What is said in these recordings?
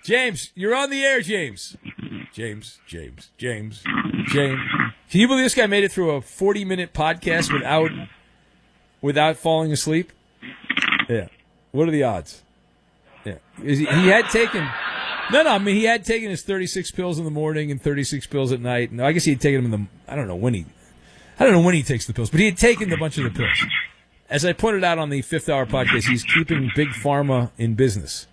James, you're on the air, James. James. Can you believe this guy made it through a 40-minute podcast without falling asleep? Yeah. What are the odds? Yeah. He had taken... No, I mean, he had taken his 36 pills in the morning and 36 pills at night. No, I guess he had taken them in the... I don't know when he takes the pills, but he had taken a bunch of the pills. As I pointed out on the Fifth Hour podcast, he's keeping Big Pharma in business.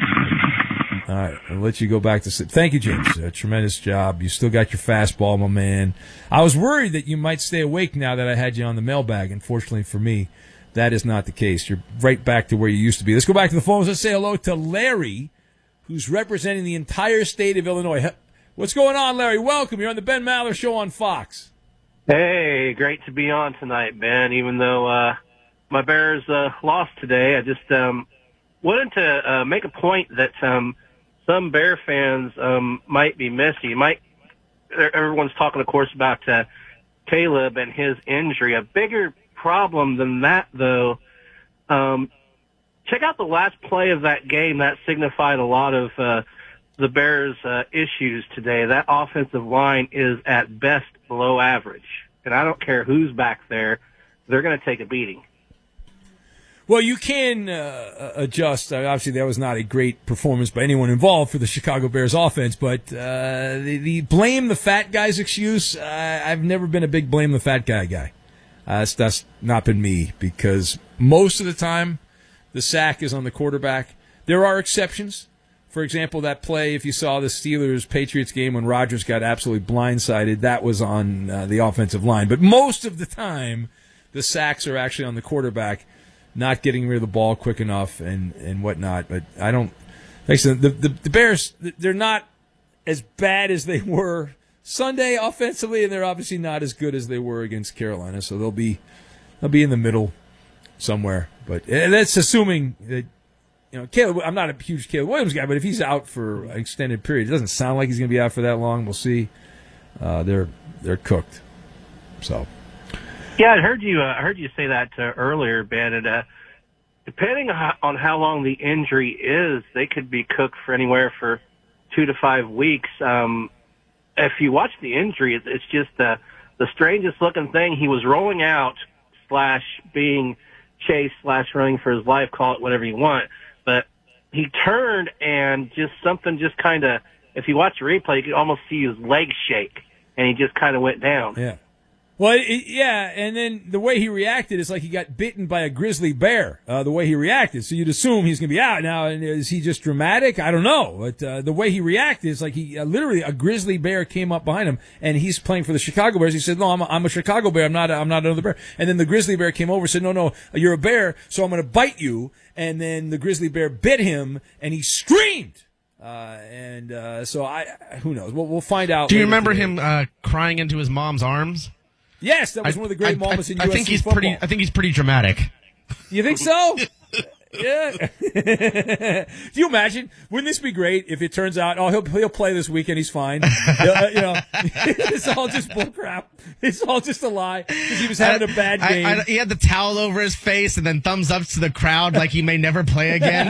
All right, I'll let you go back to sleep. Thank you, James. Tremendous job. You still got your fastball, my man. I was worried that you might stay awake now that I had you on the mailbag. Unfortunately for me, that is not the case. You're right back to where you used to be. Let's go back to the phones. Let's say hello to Larry, who's representing the entire state of Illinois. What's going on, Larry? Welcome. You're on the Ben Maller Show on Fox. Hey, great to be on tonight, Ben. Even though my Bears lost today, I just wanted to make a point that some Bear fans might be missing. Everyone's talking, of course, about Caleb and his injury. A bigger problem than that, though, check out the last play of that game. That signified a lot of the Bears' issues today. That offensive line is at best below average. And I don't care who's back there. They're going to take a beating. Well, you can adjust. Obviously, that was not a great performance by anyone involved for the Chicago Bears offense, but the blame the fat guy's excuse, I've never been a big blame the fat guy. That's not been me, because most of the time the sack is on the quarterback. There are exceptions. For example, that play, if you saw the Steelers-Patriots game when Rodgers got absolutely blindsided, that was on the offensive line. But most of the time, the sacks are actually on the quarterback, not getting rid of the ball quick enough and whatnot. But I don't – the Bears, they're not as bad as they were Sunday offensively, and they're obviously not as good as they were against Carolina. So they'll be in the middle somewhere. But that's assuming that, Caleb, I'm not a huge Caleb Williams guy, but if he's out for an extended period, it doesn't sound like he's going to be out for that long. We'll see. They're cooked. So. Yeah, I heard you say that earlier, Ben. And depending on how long the injury is, they could be cooked for anywhere for 2 to 5 weeks. If you watch the injury, it's just the strangest looking thing. He was rolling out / being chased / running for his life. Call it whatever you want. But he turned and something kind of, if you watch the replay, you could almost see his legs shake, and he just kind of went down. Yeah. Well, and then the way he reacted is like he got bitten by a grizzly bear, the way he reacted. So you'd assume he's going to be out. Now, is he just dramatic? I don't know. But the way he reacted is like he literally, a grizzly bear came up behind him, and he's playing for the Chicago Bears. He said, no, I'm a Chicago Bear. I'm not another bear. And then the grizzly bear came over and said, no, you're a bear, so I'm going to bite you. And then the grizzly bear bit him, and he screamed. So who knows? We'll find out. Do you remember him crying into his mom's arms? Yes, that was one of the great moments in USC football. I think he's pretty dramatic. You think so? Yeah. Do you imagine? Wouldn't this be great if it turns out, he'll play this weekend, he's fine. It's all just bullcrap. It's all just a lie because he was having a bad game. He had the towel over his face and then thumbs up to the crowd like he may never play again.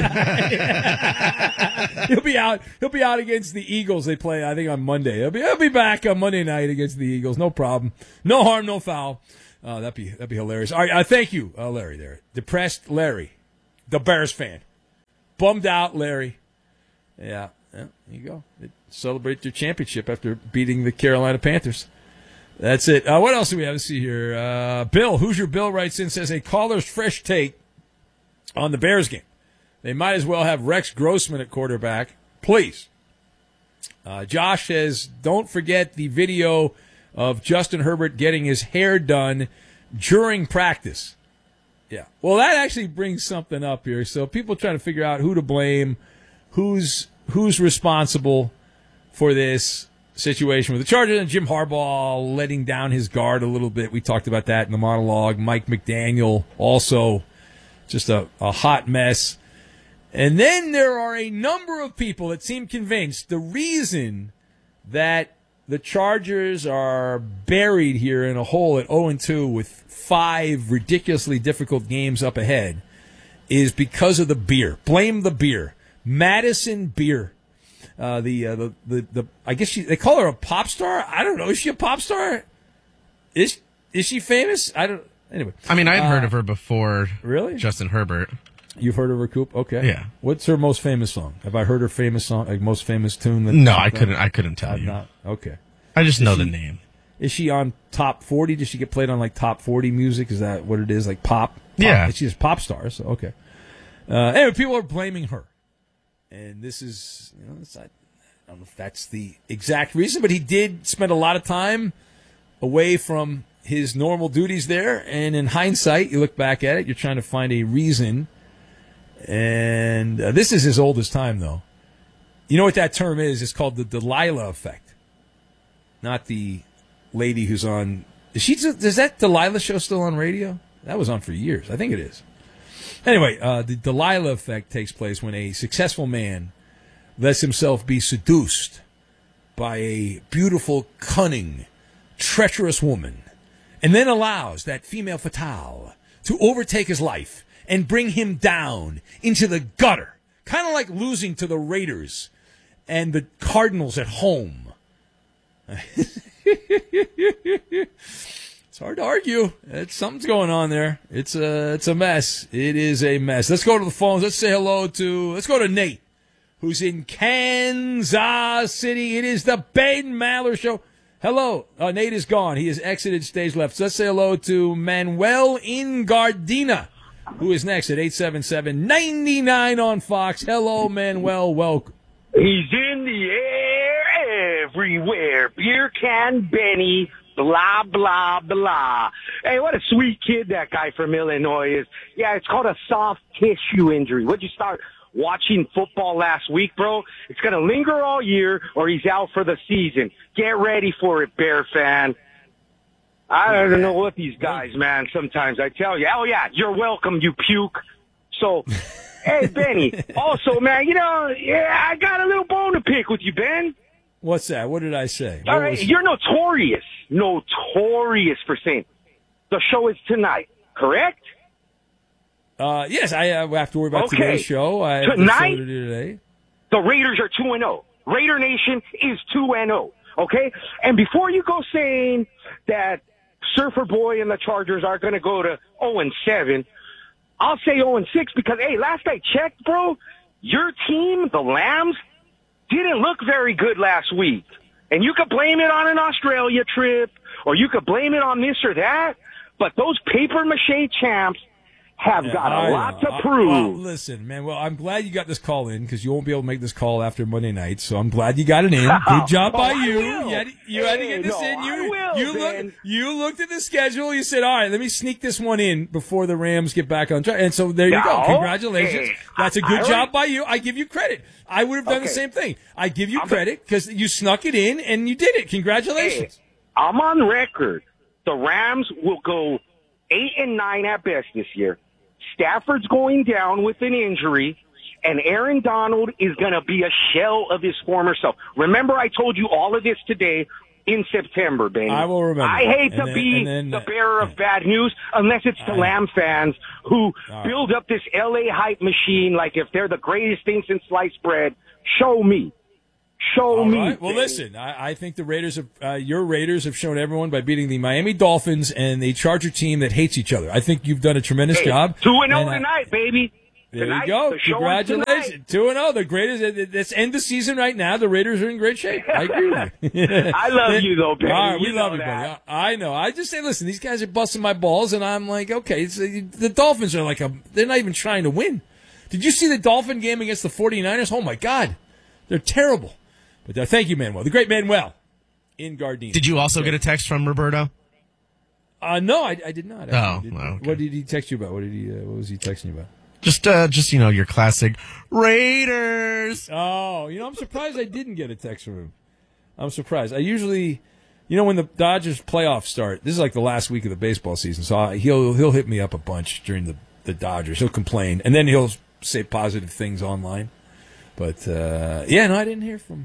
He'll be out. He'll be out against the Eagles. They play, I think, on Monday. He'll be back on Monday night against the Eagles. No problem. No harm, no foul. That'd be hilarious. All right, thank you, Larry. There, depressed Larry. The Bears fan. Bummed out, Larry. Yeah, there you go. They celebrate their championship after beating the Carolina Panthers. That's it. What else do we have to see here? Bill, Hoosier Bill writes in, says, a caller's fresh take on the Bears game. They might as well have Rex Grossman at quarterback. Please. Josh says, don't forget the video of Justin Herbert getting his hair done during practice. Yeah. Well, that actually brings something up here. So people trying to figure out who to blame, who's responsible for this situation with the Chargers, and Jim Harbaugh letting down his guard a little bit. We talked about that in the monologue. Mike McDaniel also just a hot mess. And then there are a number of people that seem convinced the reason that the Chargers are buried here in a hole at 0-2 with 5 ridiculously difficult games up ahead is because of the beer. Blame the beer. Madison beer. I guess they call her a pop star. I don't know. Is she a pop star? Is she famous? I don't. Anyway, I mean, I'd heard of her before. Really? Justin Herbert. You've heard of her, Coop? Okay. Yeah. What's her most famous song? Have I heard her famous song, like most famous tune? No, I couldn't tell you. Not. Okay. I just know the name. Is she on top 40? Does she get played on like top 40 music? Is that what it is? Like pop? Yeah. She's a pop star. So okay. Anyway, people are blaming her, and this is I don't know if that's the exact reason, but he did spend a lot of time away from his normal duties there, and in hindsight, you look back at it, you're trying to find a reason, and this is as old as time, though. You know what that term is? It's called the Delilah effect, not the lady who's on... Is that Delilah show still on radio? That was on for years. I think it is. Anyway, the Delilah effect takes place when a successful man lets himself be seduced by a beautiful, cunning, treacherous woman, and then allows that female fatale to overtake his life and bring him down into the gutter, kind of like losing to the Raiders and the Cardinals at home. It's hard to argue. Something's going on there. It's a mess. It is a mess. Let's go to the phones. Let's go to Nate, who's in Kansas City. It is the Ben Maller Show. Hello. Nate is gone. He has exited stage left. So let's say hello to Manuel in Gardena, who is next at 877-99 on Fox. Hello, Manuel. Welcome. He's in the air everywhere. Beer can Benny. Blah, blah, blah. Hey, what a sweet kid that guy from Illinois is. Yeah, it's called a soft tissue injury. Would you start watching football last week, bro? It's going to linger all year or he's out for the season. Get ready for it, Bear fan. I don't know what these guys, man, sometimes I tell you. Oh, yeah, you're welcome, you puke. So, hey, Benny, also, man, I got a little bone to pick with you, Ben. What's that? What did I say? All right, you're notorious for saying the show is tonight, correct? Yes, I have to worry about today's show. I have tonight, a show to do today. The Raiders are 2-0. Raider Nation is 2-0, okay? And before you go saying that Surfer Boy and the Chargers are going to go to 0-7, I'll say 0-6 because, hey, last I checked, bro, your team, the Lambs, didn't look very good last week. And you could blame it on an Australia trip, or you could blame it on this or that, but those paper-mache champs have got a lot to prove. Well, listen, man, I'm glad you got this call in because you won't be able to make this call after Monday night, so I'm glad you got it in. Good job by you. You had to get this in. You looked at the schedule. You said, all right, let me sneak this one in before the Rams get back on track. And so there you go. Congratulations. That's a good job by you. I give you credit. I would have done the same thing. I give you credit because you snuck it in and you did it. Congratulations. Hey, I'm on record. The Rams will go 8-9 at best this year. Stafford's going down with an injury, and Aaron Donald is going to be a shell of his former self. Remember, I told you all of this today in September, baby. I will remember. I hate to be the bearer of bad news, unless it's the Lamb fans who build up this L.A. hype machine like if they're the greatest thing since sliced bread. Show me. Show me. Right. Well, listen, I think the Raiders your Raiders have shown everyone by beating the Miami Dolphins and a Charger team that hates each other. I think you've done a tremendous job. 2-0 tonight, baby. There you go. Congratulations. 2-0. The greatest. Let's end the season right now. The Raiders are in great shape. I agree with you. I love you, though, baby. All right, we love you, buddy. I know. I just say, listen, these guys are busting my balls, and I'm like, okay, the Dolphins are they're not even trying to win. Did you see the Dolphin game against the 49ers? Oh, my God. They're terrible. But thank you, Manuel. The great Manuel in Gardena. Did you also get a text from Roberto? No, I did not. Okay. What did he text you about? What was he texting you about? Just your classic Raiders. Oh, I'm surprised I didn't get a text from him. I'm surprised. I usually, when the Dodgers playoffs start, this is like the last week of the baseball season, so he'll hit me up a bunch during the Dodgers. He'll complain, and then he'll say positive things online. But I didn't hear from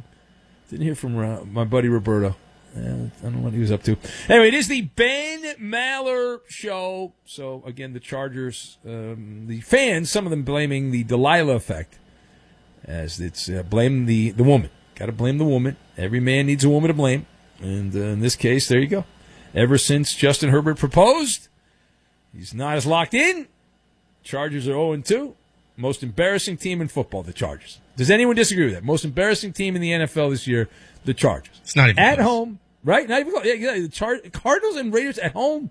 my buddy Roberto. I don't know what he was up to. Anyway, it is the Ben Maller Show. So, again, the Chargers, the fans, some of them blaming the Delilah effect, as it's blame the woman. Got to blame the woman. Every man needs a woman to blame. And in this case, there you go. Ever since Justin Herbert proposed, he's not as locked in. Chargers are 0-2. Most embarrassing team in football, the Chargers. Does anyone disagree with that? Most embarrassing team in the NFL this year, the Chargers. It's not even at close. home, right? Not even close. Yeah, the Cardinals and Raiders at home.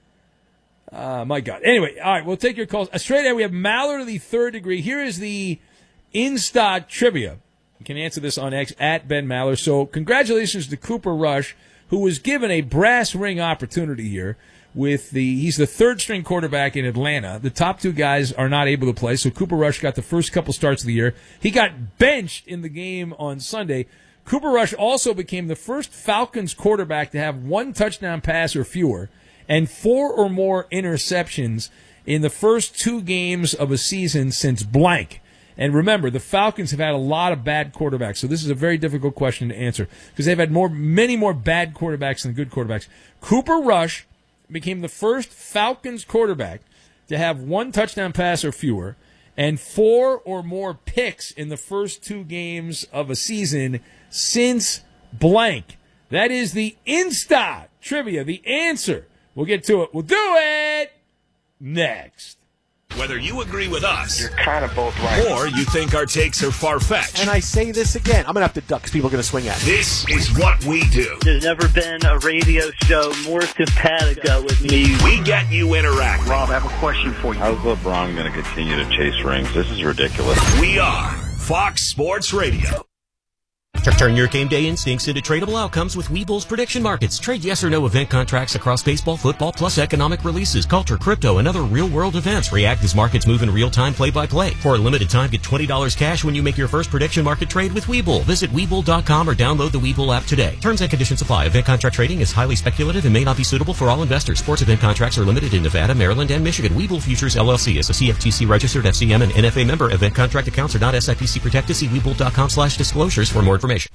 My God. Anyway, all right, we'll take your calls. Straight ahead, we have Mallard of the Third Degree. Here is the Insta trivia. You can answer this on X at Ben Maller. So congratulations to Cooper Rush, who was given a brass ring opportunity here. He's the third-string quarterback in Atlanta. The top two guys are not able to play, so Cooper Rush got the first couple starts of the year. He got benched in the game on Sunday. Cooper Rush also became the first Falcons quarterback to have one touchdown pass or fewer and 4 or more interceptions in the first 2 games of a season since blank. And remember, the Falcons have had a lot of bad quarterbacks, so this is a very difficult question to answer because they've had many more bad quarterbacks than good quarterbacks. Cooper Rush became the first Falcons quarterback to have one touchdown pass or fewer and 4 or more picks in the first 2 games of a season since blank. That is the Insta trivia, the answer. We'll get to it. We'll do it next. Whether you agree with us, you're kind of both right, or you think our takes are far-fetched. And I say this again, I'm going to have to duck because people are going to swing at me. This is what we do. There's never been a radio show more simpatico with me. We get you interacting. Rob, I have a question for you. How's LeBron going to continue to chase rings? This is ridiculous. We are Fox Sports Radio. Turn your game day instincts into tradable outcomes with Webull's prediction markets. Trade yes or no event contracts across baseball, football, plus economic releases, culture, crypto, and other real-world events. React as markets move in real time, play-by-play. For a limited time, get $20 cash when you make your first prediction market trade with Webull. Visit Webull.com or download the Webull app today. Terms and conditions apply. Event contract trading is highly speculative and may not be suitable for all investors. Sports event contracts are limited in Nevada, Maryland, and Michigan. Webull Futures LLC is a CFTC registered FCM and NFA member. Event contract accounts are not SIPC protected. See Webull.com/disclosures for more information.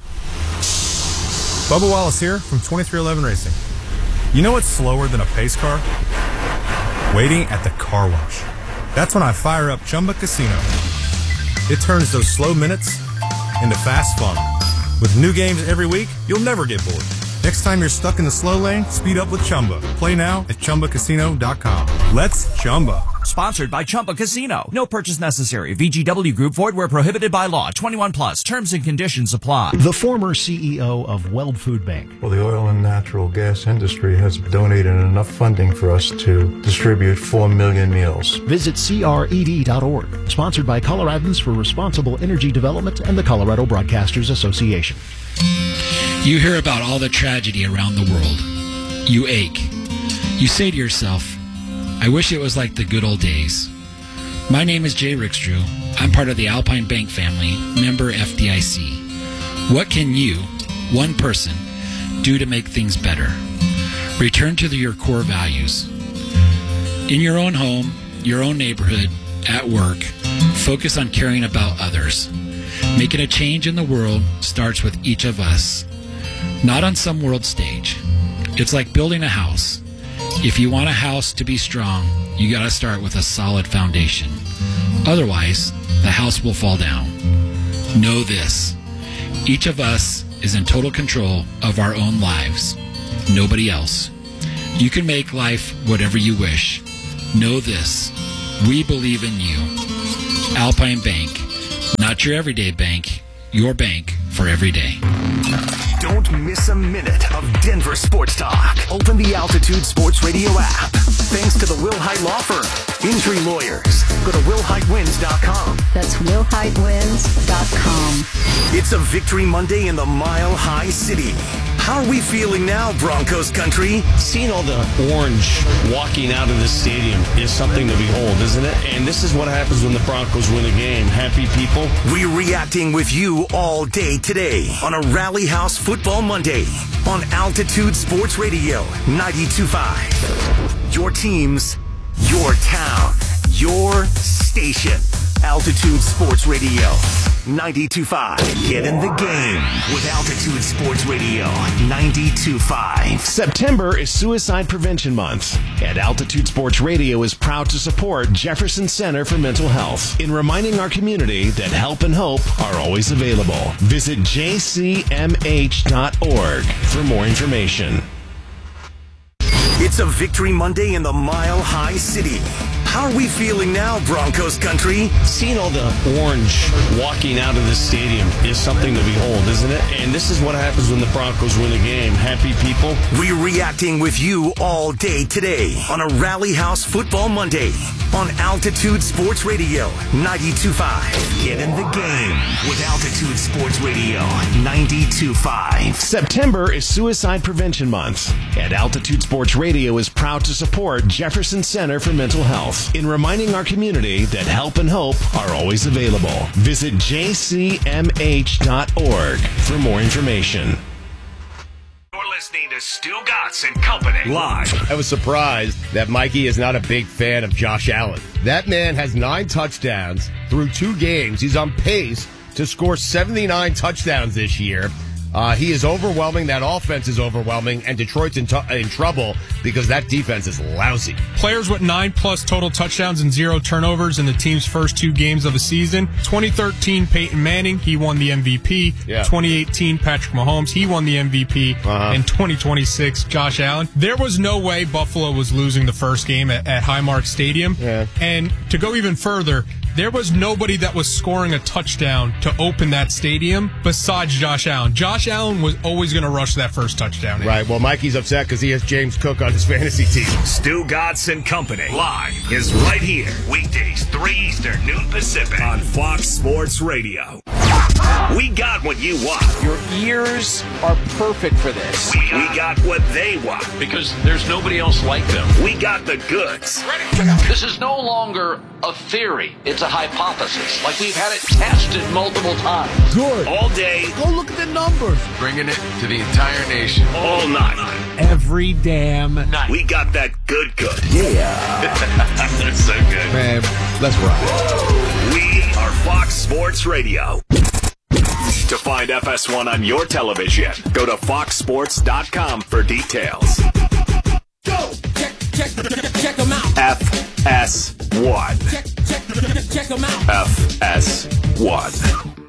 Bubba Wallace here from 2311 Racing. You know what's slower than a pace car? Waiting at the car wash. That's when I fire up Chumba Casino. It turns those slow minutes into fast fun. With new games every week, you'll never get bored. Next time you're stuck in the slow lane, speed up with Chumba. Play now at ChumbaCasino.com. Let's Chumba. Sponsored by Chumba Casino. No purchase necessary. VGW Group. Void where prohibited by law. 21 plus. Terms and conditions apply. The former CEO of Weld Food Bank. Well, the oil and natural gas industry has donated enough funding for us to distribute 4 million meals. Visit CRED.org. Sponsored by Coloradans for Responsible Energy Development and the Colorado Broadcasters Association. You hear about all the tragedy around the world. You ache. You say to yourself, I wish it was like the good old days. My name is Jay Rickstrew. I'm part of the Alpine Bank family, member FDIC. What can you, one person, do to make things better? Return to your core values. In your own home, your own neighborhood, at work, focus on caring about others. Making a change in the world starts with each of us. Not on some world stage. It's like building a house. If you want a house to be strong, you got to start with a solid foundation. Otherwise, the house will fall down. Know this. Each of us is in total control of our own lives. Nobody else. You can make life whatever you wish. Know this. We believe in you. Alpine Bank. Not your everyday bank. Your bank for every day. Don't miss a minute of Denver sports talk. Open the Altitude Sports Radio app. Thanks to the Will Height Law Firm. Injury lawyers. Go to willheightwins.com. That's willheightwins.com. It's a Victory Monday in the Mile High City. How are we feeling now, Broncos country? Seeing all the orange walking out of this stadium is something to behold, isn't it? And this is what happens when the Broncos win a game. Happy people. We're reacting with you all day today on a Rally House Football Monday on Altitude Sports Radio 92.5. Your teams, your town, your station. Altitude Sports Radio. 92.5. Get in the game with Altitude Sports Radio 92.5. September is Suicide Prevention Month, and Altitude Sports Radio is proud to support Jefferson Center for Mental Health in reminding our community that help and hope are always available. Visit jcmh.org for more information. It's a Victory Monday in the Mile High City. How are we feeling now, Broncos country? Seeing all the orange walking out of this stadium is something to behold, isn't it? And this is what happens when the Broncos win a game. Happy people. We're reacting with you all day today on a Rally House Football Monday on Altitude Sports Radio 92.5. Get in the game with Altitude Sports Radio 92.5. September is Suicide Prevention Month, and Altitude Sports Radio is proud to support Jefferson Center for Mental Health in reminding our community that help and hope are always available. Visit jcmh.org for more information. You're listening to Stu Gatz and Company live. I was surprised that Mikey is not a big fan of Josh Allen. That man has 9 touchdowns through 2 games. He's on pace to score 79 touchdowns this year. He is overwhelming. That offense is overwhelming, and Detroit's in trouble because that defense is lousy. Players with 9+ total touchdowns and 0 turnovers in the team's first 2 games of the season. 2013, Peyton Manning, he won the MVP. Yeah. 2018, Patrick Mahomes, he won the MVP. And 2026, Josh Allen. There was no way Buffalo was losing the first game at Highmark Stadium. Yeah. And to go even further, there was nobody that was scoring a touchdown to open that stadium besides Josh Allen. Josh Allen was always going to rush that first touchdown. Right. Well, Mikey's upset because he has James Cook on his fantasy team. Stu Gatz and Company live is right here. Weekdays, 3 Eastern, noon Pacific on Fox Sports Radio. We got what you want. Your ears are perfect for this. We got what they want. Because there's nobody else like them. We got the goods. This is no longer a theory. It's a hypothesis. Like we've had it tested multiple times. Good. All day. Go look at the numbers. Bringing it to the entire nation. All night. Every damn night. We got that good. Yeah. They're so good. Man, let's rock. We are Fox Sports Radio. To find FS1 on your television, go to foxsports.com for details. Go! Check them out. FS1. Check them out. FS1.